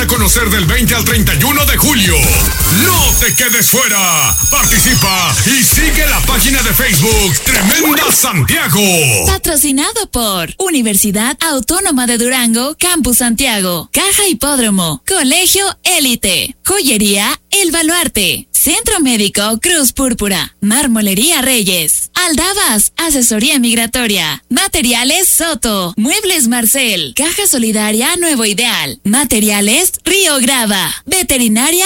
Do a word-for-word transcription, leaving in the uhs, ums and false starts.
a conocer del veinte al treinta y uno de julio. No te quedes fuera. Participa y sigue la página de Facebook Tremenda Santiago. Patrocinado por Universidad Autónoma de Durango, Campus Santiago, Caja Hipódromo, Colegio Élite, Joyería El Baluarte, Centro Médico Cruz Púrpura, Marmolería Reyes, Aldabas, Asesoría Migratoria, Materiales Soto, Muebles Marcel, Caja Solidaria Nuevo Ideal, Materiales Río Grava, Veterinaria